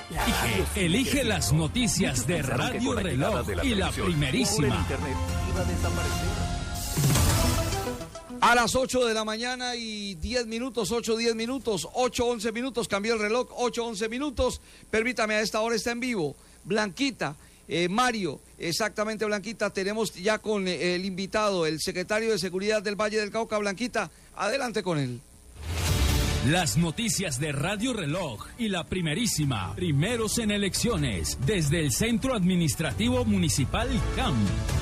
Elige las noticias de Radio Reloj y la primerísima. A las 8 de la mañana y 10 minutos, 8:10 minutos, 8:11 minutos, cambió el reloj, 8:11 minutos. Permítame, a esta hora está en vivo Blanquita, Mario, exactamente Blanquita, tenemos ya con el invitado, el secretario de Seguridad del Valle del Cauca. Blanquita, adelante con él. Las noticias de Radio Reloj y la primerísima, primeros en elecciones, desde el Centro Administrativo Municipal CAM.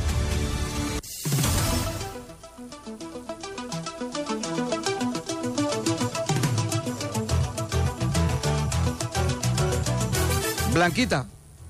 Blanquita.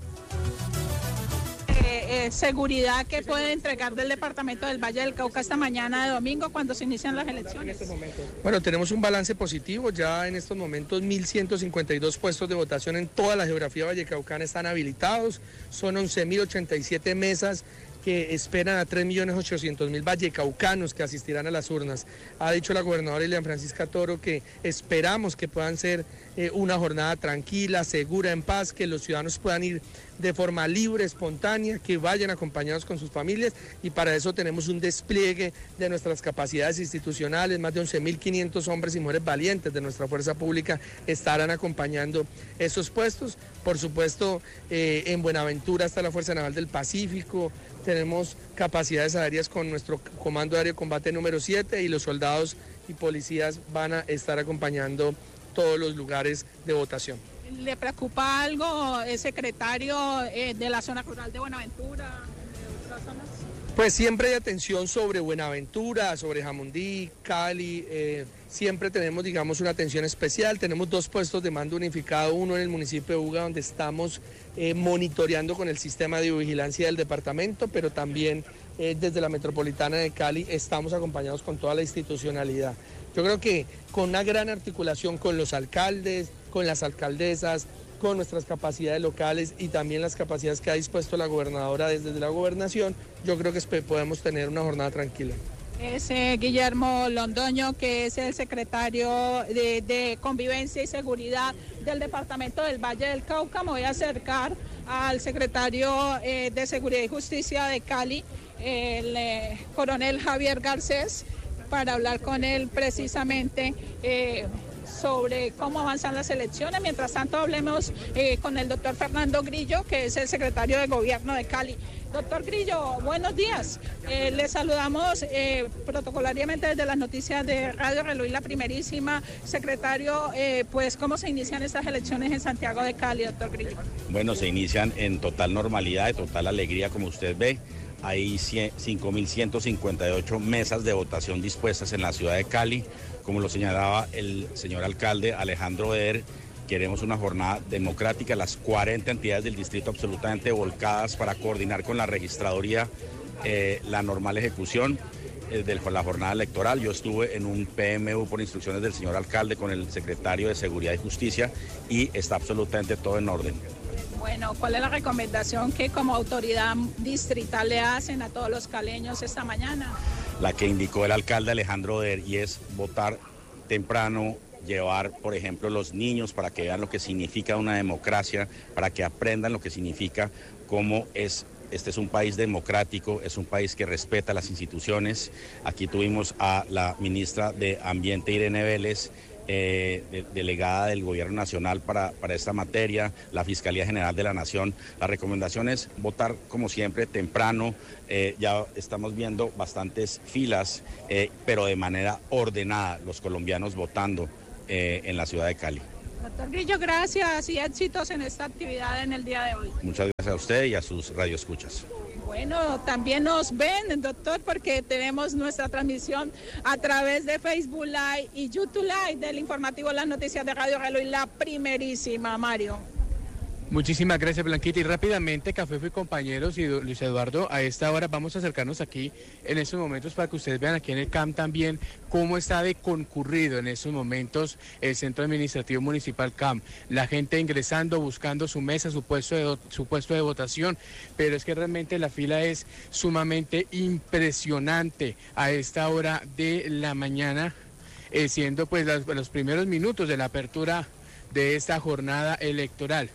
Seguridad que puede entregar del departamento del Valle del Cauca esta mañana de domingo cuando se inician las elecciones. Bueno, tenemos un balance positivo, ya en estos momentos 1.152 puestos de votación en toda la geografía vallecaucana están habilitados, son 11.087 mesas que esperan a 3.800.000 vallecaucanos que asistirán a las urnas. Ha dicho la gobernadora Elian Francisca Toro que esperamos que puedan ser una jornada tranquila, segura, en paz, que los ciudadanos puedan ir de forma libre, espontánea, que vayan acompañados con sus familias, y para eso tenemos un despliegue de nuestras capacidades institucionales. Más de 11.500 hombres y mujeres valientes de nuestra fuerza pública estarán acompañando esos puestos. Por supuesto, en Buenaventura está la Fuerza Naval del Pacífico, tenemos capacidades aéreas con nuestro Comando Aéreo de Combate número 7, y los soldados y policías van a estar acompañando todos los lugares de votación. ¿Le preocupa algo, secretario, de la zona rural de Buenaventura, de otras zonas? Pues siempre hay atención sobre Buenaventura, sobre Jamundí, Cali, siempre tenemos, digamos, una atención especial. Tenemos 2 puestos de mando unificado, uno en el municipio de Buga, donde estamos monitoreando con el sistema de vigilancia del departamento, pero también desde la metropolitana de Cali estamos acompañados con toda la institucionalidad. Yo creo que con una gran articulación con los alcaldes, con las alcaldesas, con nuestras capacidades locales y también las capacidades que ha dispuesto la gobernadora desde la gobernación, yo creo que podemos tener una jornada tranquila. Es Guillermo Londoño, que es el secretario de Convivencia y Seguridad del Departamento del Valle del Cauca. Me voy a acercar al secretario de Seguridad y Justicia de Cali, el coronel Javier Garcés, para hablar con él precisamente sobre cómo avanzan las elecciones. Mientras tanto, hablemos con el doctor Fernando Grillo, que es el secretario de Gobierno de Cali. Doctor Grillo, buenos días. Le saludamos protocolariamente desde las noticias de Radio Reloj y la primerísima. Secretario, pues, ¿cómo se inician estas elecciones en Santiago de Cali, doctor Grillo? Bueno, se inician en total normalidad, de total alegría, como usted ve. Hay 5.158 mesas de votación dispuestas en la ciudad de Cali. Como lo señalaba el señor alcalde Alejandro Eder, queremos una jornada democrática, las 40 entidades del distrito absolutamente volcadas para coordinar con la registraduría la normal ejecución de la jornada electoral. Yo estuve en un PMU por instrucciones del señor alcalde con el secretario de Seguridad y Justicia y está absolutamente todo en orden. Bueno, ¿cuál es la recomendación que como autoridad distrital le hacen a todos los caleños esta mañana? La que indicó el alcalde Alejandro Der, y es votar temprano, llevar, por ejemplo, los niños para que vean lo que significa una democracia, para que aprendan lo que significa, cómo es. Este es un país democrático, es un país que respeta las instituciones. Aquí tuvimos a la ministra de Ambiente, Irene Vélez, delegada del Gobierno Nacional para esta materia, la Fiscalía General de la Nación. La recomendación es votar, como siempre, temprano. Ya estamos viendo bastantes filas, pero de manera ordenada, los colombianos votando en la ciudad de Cali. Doctor Grillo, gracias y éxitos en esta actividad en el día de hoy. Muchas gracias a usted y a sus radioescuchas. Bueno, también nos ven, doctor, porque tenemos nuestra transmisión a través de Facebook Live y YouTube Live del informativo Las Noticias de Radio Reloj y la primerísima, Mario. Muchísimas gracias, Blanquita. Y rápidamente, Café y compañeros y Luis Eduardo, a esta hora vamos a acercarnos aquí en estos momentos para que ustedes vean aquí en el CAM también cómo está de concurrido en estos momentos el Centro Administrativo Municipal CAM. La gente ingresando, buscando su mesa, su puesto de votación, pero es que realmente la fila es sumamente impresionante a esta hora de la mañana, siendo pues los primeros minutos de la apertura de esta jornada electoral.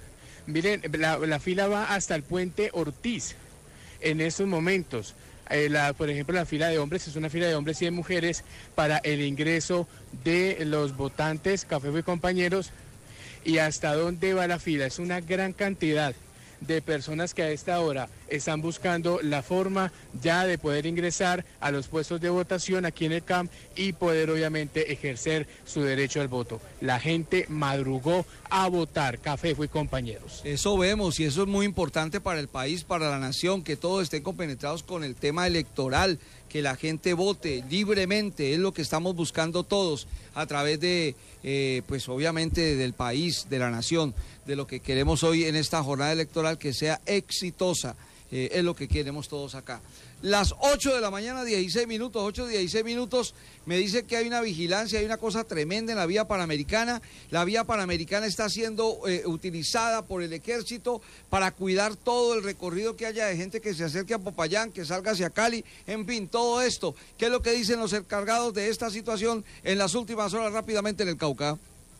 Miren, la fila va hasta el puente Ortiz en estos momentos. Por ejemplo, la fila de hombres es una fila de hombres y de mujeres para el ingreso de los votantes, Café y compañeros. ¿Y hasta dónde va la fila? Es una gran cantidad de personas que a esta hora están buscando la forma ya de poder ingresar a los puestos de votación aquí en el CAM y poder obviamente ejercer su derecho al voto. La gente madrugó a votar, Café y compañeros. Eso vemos y eso es muy importante para el país, para la nación, que todos estén compenetrados con el tema electoral, que la gente vote libremente, es lo que estamos buscando todos a través de, pues obviamente del país, de la nación, de lo que queremos hoy en esta jornada electoral, que sea exitosa, es lo que queremos todos acá. Las 8 de la mañana, 16 minutos, 8:16 minutos, me dice que hay una vigilancia, hay una cosa tremenda en la vía Panamericana. La vía Panamericana está siendo utilizada por el ejército para cuidar todo el recorrido que haya de gente que se acerque a Popayán, que salga hacia Cali, en fin, todo esto. ¿Qué es lo que dicen los encargados de esta situación en las últimas horas rápidamente en el Cauca?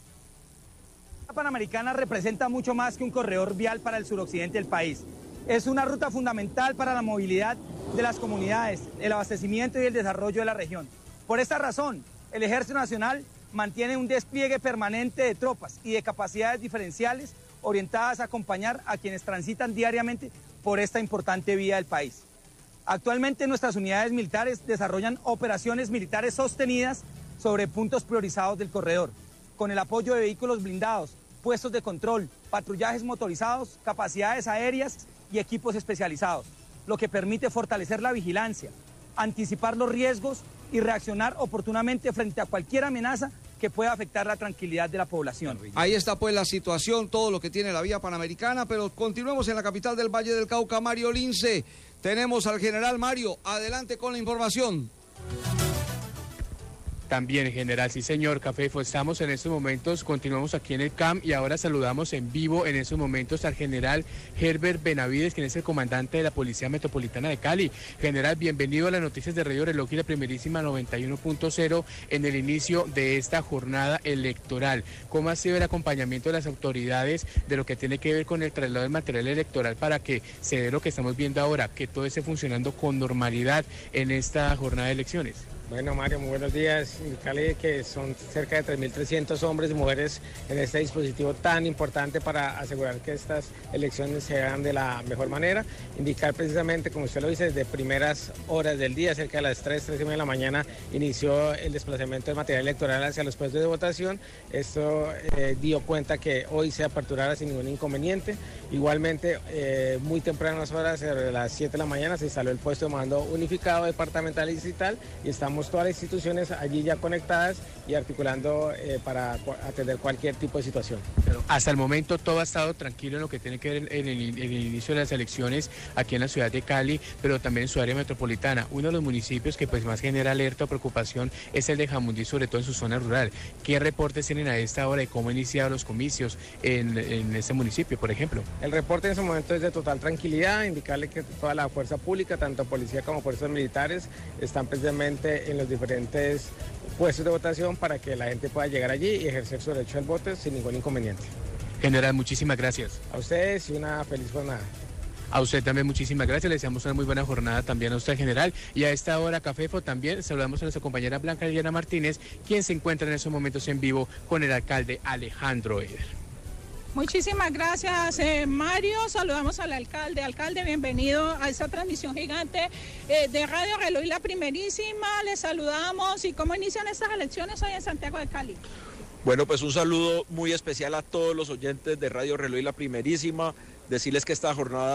La Panamericana representa mucho más que un corredor vial para el suroccidente del país. Es una ruta fundamental para la movilidad de las comunidades, el abastecimiento y el desarrollo de la región. Por esta razón, el Ejército Nacional mantiene un despliegue permanente de tropas y de capacidades diferenciales orientadas a acompañar a quienes transitan diariamente por esta importante vía del país. Actualmente nuestras unidades militares desarrollan operaciones militares sostenidas sobre puntos priorizados del corredor, con el apoyo de vehículos blindados, puestos de control, patrullajes motorizados, capacidades aéreas y equipos especializados, lo que permite fortalecer la vigilancia, anticipar los riesgos y reaccionar oportunamente frente a cualquier amenaza que pueda afectar la tranquilidad de la población. Ahí está pues la situación, todo lo que tiene la vía Panamericana, pero continuemos en la capital del Valle del Cauca, Mario Lince. Tenemos al general Mario, adelante con la información. También, general, sí señor, Café, estamos en estos momentos, continuamos aquí en el CAM y ahora saludamos en vivo en estos momentos al general Herbert Benavides, quien es el comandante de la Policía Metropolitana de Cali. General, bienvenido a las noticias de Radio Reloj y la primerísima 91.0 en el inicio de esta jornada electoral. ¿Cómo ha sido el acompañamiento de las autoridades de lo que tiene que ver con el traslado del material electoral para que se dé lo que estamos viendo ahora, que todo esté funcionando con normalidad en esta jornada de elecciones? Bueno, Mario, muy buenos días. Indicarle que son cerca de 3.300 hombres y mujeres en este dispositivo tan importante para asegurar que estas elecciones se hagan de la mejor manera. Indicar precisamente, como usted lo dice, desde primeras horas del día, cerca de las 3:30 de la mañana, inició el desplazamiento del material electoral hacia los puestos de votación. Esto dio cuenta que hoy se aperturara sin ningún inconveniente. Igualmente, muy tempranas horas, sobre las 7 de la mañana, se instaló el puesto de mando unificado departamental y distrital y estamos todas las instituciones allí ya conectadas y articulando para atender cualquier tipo de situación. Pero hasta el momento todo ha estado tranquilo en lo que tiene que ver en el inicio de las elecciones aquí en la ciudad de Cali, pero también en su área metropolitana. Uno de los municipios que pues más genera alerta o preocupación es el de Jamundí, sobre todo en su zona rural. ¿Qué reportes tienen a esta hora de cómo han iniciado los comicios en este municipio, por ejemplo? El reporte en ese momento es de total tranquilidad, indicarle que toda la fuerza pública, tanto policía como fuerzas militares, están precisamente en los diferentes puestos de votación para que la gente pueda llegar allí y ejercer su derecho al voto sin ningún inconveniente. General, muchísimas gracias. A ustedes y una feliz jornada. A usted también muchísimas gracias, le deseamos una muy buena jornada también a usted, general. Y a esta hora, Cafefo, también saludamos a nuestra compañera Blanca Liliana Martínez, quien se encuentra en estos momentos en vivo con el alcalde Alejandro Eder. Muchísimas gracias, Mario. Saludamos al alcalde. Alcalde, bienvenido a esta transmisión gigante de Radio Reloj y la primerísima. Les saludamos. ¿Y cómo inician estas elecciones hoy en Santiago de Cali? Bueno, pues un saludo muy especial a todos los oyentes de Radio Reloj y la primerísima. Decirles que esta jornada